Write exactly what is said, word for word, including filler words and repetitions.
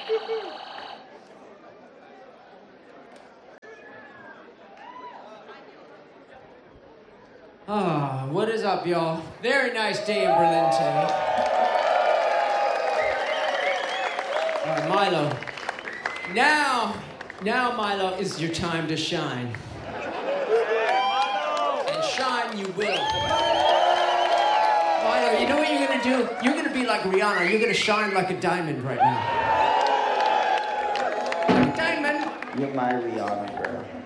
Ah, oh, what is up, y'all? Very nice day in Berlin today. All right, Milo. Now, now, Milo, is your time to shine. And shine you will. Milo, you know what you're gonna do? You're gonna be like Rihanna. You're gonna shine like a diamond right now. Like a diamond. You're my Rihanna girl.